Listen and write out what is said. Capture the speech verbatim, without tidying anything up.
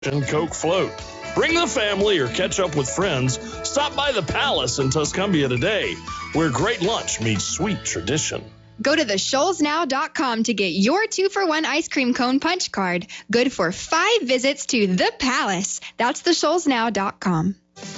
and Coke float. Bring the family or catch up with friends. Stop by the Palace in Tuscumbia today, where great lunch meets sweet tradition. Go to the shoals now dot com to get your two for one ice cream cone punch card. Good for five visits to the Palace. That's the shoals now dot com.